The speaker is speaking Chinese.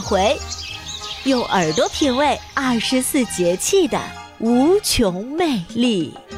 回，用耳朵品味24节气的无穷魅力。